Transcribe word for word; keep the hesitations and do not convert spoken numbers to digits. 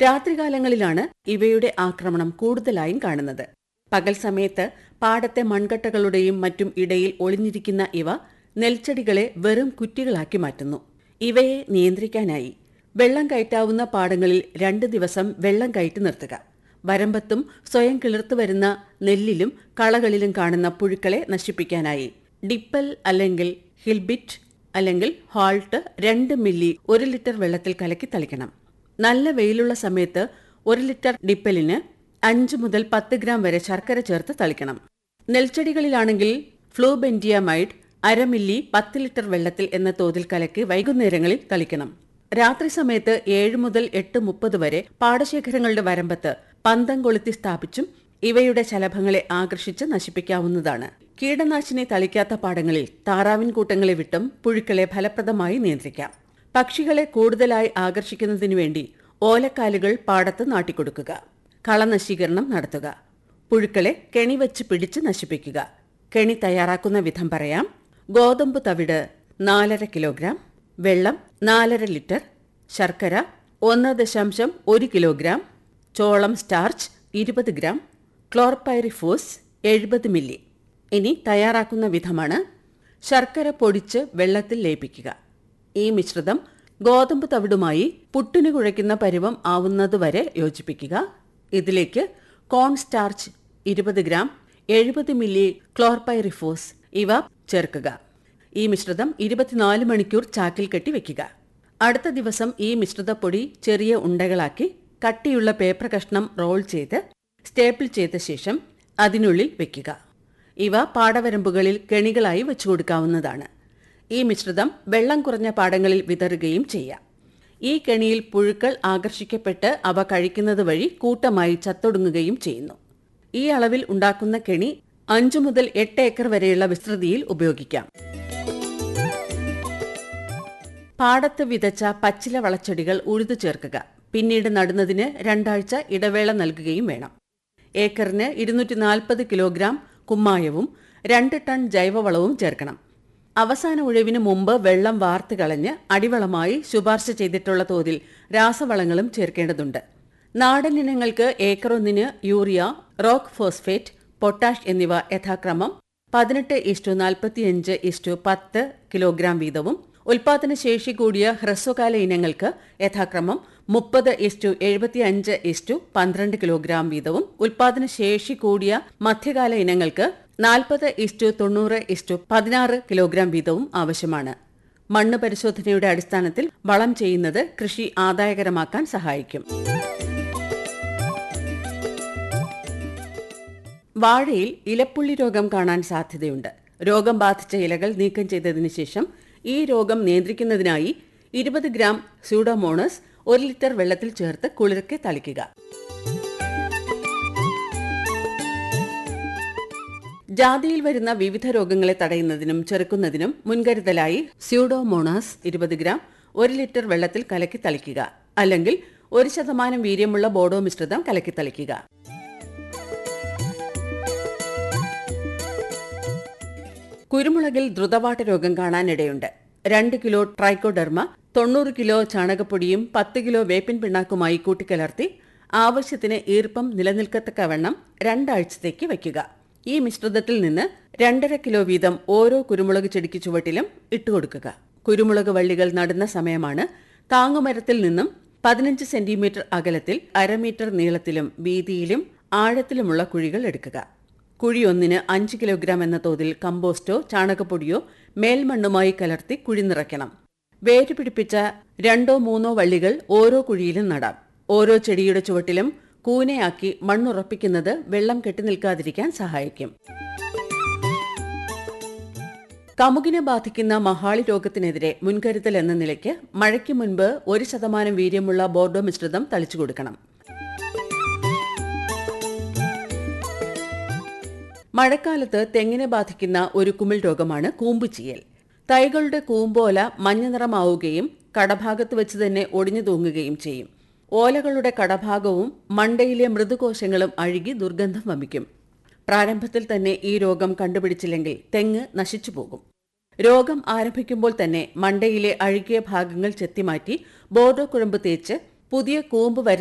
രാത്രികാലങ്ങളിലാണ് ഇവയുടെ ആക്രമണം കൂടുതലായും കാണുന്നത്. പകൽ സമയത്ത് പാടത്തെ മൺകട്ടകളുടെയും മറ്റും ഇടയിൽ ഒളിഞ്ഞിരിക്കുന്ന ഇവ നെൽച്ചെടികളെ വെറും കുറ്റികളാക്കി മാറ്റുന്നു. ഇവയെ നിയന്ത്രിക്കാനായി വെള്ളം കയറ്റാവുന്ന പാടങ്ങളിൽ രണ്ട് ദിവസം വെള്ളം കയറ്റി നിർത്തുക. വരമ്പത്തും സ്വയം കിളിർത്തു വരുന്ന നെല്ലിലും കളകളിലും കാണുന്ന പുഴുക്കളെ നശിപ്പിക്കാനായി ഡിപ്പൽ അല്ലെങ്കിൽ ഹിൽബിറ്റ് അല്ലെങ്കിൽ ഹാൾട്ട് രണ്ട് മില്ലി ഒരു ലിറ്റർ വെള്ളത്തിൽ കലക്കി തളിക്കണം. നല്ല വെയിലുള്ള സമയത്ത് ഒരു ലിറ്റർ ഡിപ്പലിന് അഞ്ച് മുതൽ പത്ത് ഗ്രാം വരെ ശർക്കര ചേർത്ത് തളിക്കണം. നെൽച്ചെടികളിലാണെങ്കിൽ ഫ്ലൂബെൻഡിയമൈഡ് അര മില്ലി പത്ത് ലിറ്റർ വെള്ളത്തിൽ എന്ന തോതിൽ കലക്കി വൈകുന്നേരങ്ങളിൽ തളിക്കണം. രാത്രി സമയത്ത് ഏഴ് മുതൽ എട്ട് മുപ്പത് വരെ പാടശേഖരങ്ങളുടെ വരമ്പത്ത് പന്തം കൊളുത്തി സ്ഥാപിച്ചും ഇവയുടെ ശലഭങ്ങളെ ആകർഷിച്ച് നശിപ്പിക്കാവുന്നതാണ്. കീടനാശിനി തളിക്കാത്ത പാടങ്ങളിൽ താറാവിൻ കൂട്ടങ്ങളെ വിട്ടും പുഴുക്കളെ ഫലപ്രദമായി നിയന്ത്രിക്കാം. പക്ഷികളെ കൂടുതലായി ആകർഷിക്കുന്നതിനു വേണ്ടി ഓലക്കാലുകൾ പാടത്ത് നാട്ടിക്കൊടുക്കുക. കളനശീകരണം നടത്തുക. പുഴുക്കളെ കെണി വെച്ച് പിടിച്ച് നശിപ്പിക്കുക. കെണി തയ്യാറാക്കുന്ന വിധം പറയാം. ഗോതമ്പ് തവിട് നാലര കിലോഗ്രാം, വെള്ളം നാലര ലിറ്റർ, ശർക്കര ഒന്ന് ദശാംശം ഒരു കിലോഗ്രാം, ചോളം സ്റ്റാർച്ച് ഇരുപത് ഗ്രാം, ക്ലോർപൈറിഫോസ് എഴുപത് മില്ലി. ഇനി തയ്യാറാക്കുന്ന വിധമാണ്. ശർക്കര പൊടിച്ച് വെള്ളത്തിൽ ലയിപ്പിക്കുക. ഈ മിശ്രിതം ഗോതമ്പ് തവിടുമായി പുട്ടിന് കുഴയ്ക്കുന്ന പരുവം ആവുന്നതുവരെ യോജിപ്പിക്കുക. ഇതിലേക്ക് കോൺ സ്റ്റാർച്ച് ഇരുപത് ഗ്രാം, എഴുപത് മില്ലി ക്ലോർപൈറിഫോസ് ഇവ ചേർക്കുക. ഈ മിശ്രിതം ഇരുപത്തിനാല് മണിക്കൂർ ചാക്കിൽ കെട്ടി വെക്കുക. അടുത്ത ദിവസം ഈ മിശ്രിതപ്പൊടി ചെറിയ ഉണ്ടകളാക്കി കട്ടിയുള്ള പേപ്പർ കഷ്ണം റോൾ ചെയ്ത് സ്റ്റേപ്പിൾ ചെയ്ത ശേഷം അതിനുള്ളിൽ വെക്കുക. ഇവ പാടവരമ്പുകളിൽ കെണികളായി വെച്ചുകൊടുക്കാവുന്നതാണ്. ഈ മിശ്രിതം വെള്ളം കുറഞ്ഞ പാടങ്ങളിൽ വിതറുകയും ചെയ്യാം. ഈ കെണിയിൽ പുഴുക്കൾ ആകർഷിക്കപ്പെട്ട് അവ കഴിക്കുന്നത് വഴി കൂട്ടമായി ചത്തൊടുങ്ങുകയും ചെയ്യുന്നു. ഈ അളവിൽ ഉണ്ടാക്കുന്ന കെണി അഞ്ചു മുതൽ എട്ട് ഏക്കർ വരെയുള്ള വിസ്തൃതിയിൽ ഉപയോഗിക്കാം. പാടത്ത് വിതച്ച പച്ചില വളച്ചെടികൾ ഉഴുതു ചേർക്കുക. പിന്നീട് നടുന്നതിന് രണ്ടാഴ്ച ഇടവേള നൽകുകയും വേണം. ഏക്കറിന് ഇരുന്നൂറ്റി നാൽപ്പത് കിലോഗ്രാം കുമ്മായവും രണ്ട് ടൺ ജൈവവളവും ചേർക്കണം. അവസാന ഉഴവിന് മുമ്പ് വെള്ളം വാർത്ത് കളഞ്ഞ് അടിവളമായി ശുപാർശ ചെയ്തിട്ടുള്ള തോതിൽ രാസവളങ്ങളും ചേർക്കേണ്ടതുണ്ട്. നാടൻ ഇനങ്ങൾക്ക് ഏക്കറൊന്നിന് യൂറിയ, റോക്ക് ഫോസ്ഫേറ്റ്, പൊട്ടാഷ് എന്നിവ യഥാക്രമം പതിനെട്ട് ഇസ്റ്റു നാൽപ്പത്തിയഞ്ച് ഇസ്റ്റു പത്ത് കിലോഗ്രാം വീതവും, ഉൽപാദനശേഷി കൂടിയ ഹ്രസ്വകാല ഇനങ്ങൾക്ക് യഥാക്രമം മുപ്പത് ഇസ്റ്റു എഴുപത്തിയഞ്ച് ഇസ്റ്റു പന്ത്രണ്ട് കിലോഗ്രാം വീതവും, ഉൽപാദനശേഷി കൂടിയ മധ്യകാല ഇനങ്ങൾക്ക് നാൽപ്പത് ഇസ്റ്റു തൊണ്ണൂറ് ഇസ്റ്റു പതിനാറ് കിലോഗ്രാം വീതവും ആവശ്യമാണ്. മണ്ണ് പരിശോധനയുടെ അടിസ്ഥാനത്തിൽ വളം ചെയ്യുന്നത് കൃഷി ആദായകരമാക്കാൻ സഹായിക്കും. വാഴയിൽ ഇലപ്പുള്ളി രോഗം കാണാൻ സാധ്യതയുണ്ട്. രോഗം ബാധിച്ച ഇലകൾ നീക്കം ചെയ്തതിനു ശേഷം ഈ രോഗം നിയന്ത്രിക്കുന്നതിനായി ഇരുപത് ഗ്രാം സ്യൂഡോമോണസ് ഒരു ലിറ്റർ വെള്ളത്തിൽ ചേർത്ത് കുളിർക്കെ തളിക്കുക. ജാതിയിൽ വരുന്ന വിവിധ രോഗങ്ങളെ തടയുന്നതിനും ചെറുക്കുന്നതിനും മുൻകരുതലായി സ്യൂഡോമോണാസ് ഇരുപത് ഗ്രാം ഒരു ലിറ്റർ വെള്ളത്തിൽ കലക്കി തളിക്കുക. അല്ലെങ്കിൽ ഒരു ശതമാനം വീര്യമുള്ള ബോഡോ മിശ്രിതം കലക്കി തളിക്കുക. കുരുമുളകിൽ ദ്രുതവാട്ട രോഗം കാണാനിടയുണ്ട്. രണ്ട് കിലോ ട്രൈക്കോഡെർമ, തൊണ്ണൂറ് കിലോ ചാണകപ്പൊടിയും പത്ത് കിലോ വേപ്പിൻ പിണ്ണാക്കുമായി കൂട്ടിക്കലർത്തി ആവശ്യത്തിന് ഈർപ്പം നിലനിൽക്കത്തക്കവണ്ണം രണ്ടാഴ്ചത്തേക്ക് വയ്ക്കുക. ഈ മിശ്രിതത്തിൽ നിന്ന് രണ്ടര കിലോ വീതം ഓരോ കുരുമുളക് ചെടിക്ക് ചുവട്ടിലും ഇട്ടുകൊടുക്കുക. കുരുമുളക് വള്ളികൾ നടുന്ന സമയമാണ്. താങ്ങുമരത്തിൽ നിന്നും പതിനഞ്ച് സെന്റിമീറ്റർ അകലത്തിൽ അരമീറ്റർ നീളത്തിലും വീതിയിലും ആഴത്തിലുമുള്ള കുഴികൾ എടുക്കുക. കുഴി ഒന്നിന് അഞ്ച് കിലോഗ്രാം എന്ന തോതിൽ കമ്പോസ്റ്റോ ചാണകപ്പൊടിയോ മേൽമണ്ണുമായി കലർത്തി കുഴി നിറയ്ക്കണം. വേര് പിടിപ്പിച്ച രണ്ടോ മൂന്നോ വള്ളികൾ ഓരോ കുഴിയിലും നടാം. ഓരോ ചെടിയുടെ ചുവട്ടിലും കൂനയാക്കി മണ്ണുറപ്പിക്കുന്നത് വെള്ളം കെട്ടിനിൽക്കാതിരിക്കാൻ സഹായിക്കും. കമുകിനെ ബാധിക്കുന്ന മഹാളി രോഗത്തിനെതിരെ മുൻകരുതൽ എന്ന നിലയ്ക്ക് മഴയ്ക്ക് മുൻപ് ഒരു ശതമാനം വീര്യമുള്ള ബോർഡോ മിശ്രിതം തളിച്ചു കൊടുക്കണം. മഴക്കാലത്ത് തെങ്ങിനെ ബാധിക്കുന്ന ഒരു കുമിൾ രോഗമാണ് കൂമ്പുചീയൽ. തൈകളുടെ കൂമ്പോല മഞ്ഞ നിറമാവുകയും കടഭാഗത്ത് വെച്ച് തന്നെ ഒടിഞ്ഞു തൂങ്ങുകയും ചെയ്യും. ഓലകളുടെ കടഭാഗവും മണ്ടയിലെ മൃദുകോശങ്ങളും അഴുകി ദുർഗന്ധം വമിക്കും. പ്രാരംഭത്തിൽ തന്നെ ഈ രോഗം കണ്ടുപിടിച്ചില്ലെങ്കിൽ തെങ്ങ് നശിച്ചുപോകും. രോഗം ആരംഭിക്കുമ്പോൾ തന്നെ മണ്ടയിലെ അഴുകിയ ഭാഗങ്ങൾ ചെത്തിമാറ്റി ബോർഡോ കുഴമ്പ് തേച്ച് പുതിയ കൂമ്പ്